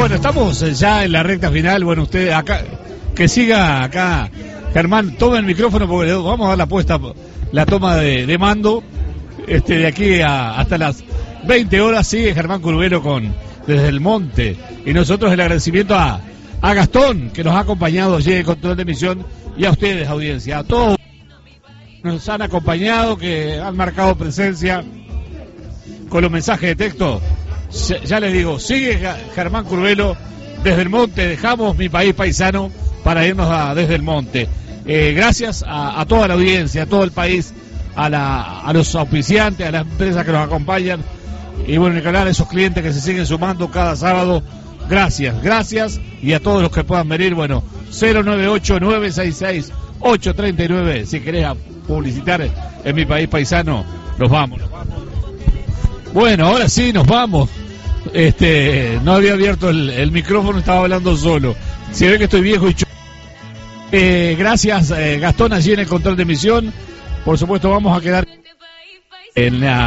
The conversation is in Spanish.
Bueno, estamos ya en la recta final. Bueno, usted acá, que siga acá, Germán, tome el micrófono porque le vamos a dar la toma de mando. De aquí hasta las 20 horas sigue Germán Curvelo desde el monte. Y nosotros el agradecimiento a Gastón, que nos ha acompañado allí en el control de emisión, y a ustedes, audiencia, a todos nos han acompañado, que han marcado presencia con los mensajes de texto. Ya les digo, sigue Germán Curvelo desde el monte. Dejamos mi país paisano para irnos desde el monte. Gracias a toda la audiencia, a todo el país, a los auspiciantes, a las empresas que nos acompañan, y bueno, en canal, a esos clientes que se siguen sumando cada sábado. Gracias, y a todos los que puedan venir. Bueno, 098-966-839, si querés publicitar en mi país paisano. Nos vamos. Bueno, ahora sí, nos vamos. No había abierto el micrófono, estaba hablando solo. Se ve que estoy viejo y gracias, Gastón, allí en el control de emisión. Por supuesto, vamos a quedar en la